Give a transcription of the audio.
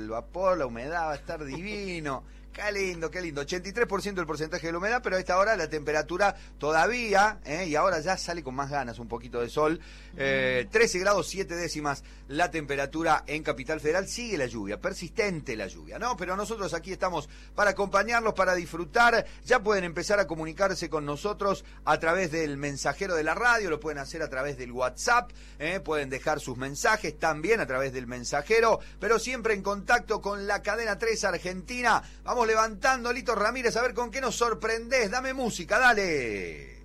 el vapor, la humedad va a estar divino. Qué lindo, qué lindo. 83% el porcentaje de la humedad, pero a esta hora la temperatura todavía, y ahora ya sale con más ganas un poquito de sol. 13 grados 7 décimas la temperatura en Capital Federal. Sigue la lluvia, persistente la lluvia, ¿no? Pero nosotros aquí estamos para acompañarlos, para disfrutar. Ya pueden empezar a comunicarse con nosotros a través del mensajero de la radio, lo pueden hacer a través del WhatsApp, pueden dejar sus mensajes también a través del mensajero, pero siempre en contacto con la Cadena 3 Argentina. Vamos levantando, Lito Ramírez, a ver con qué nos sorprendés. Dame música, dale.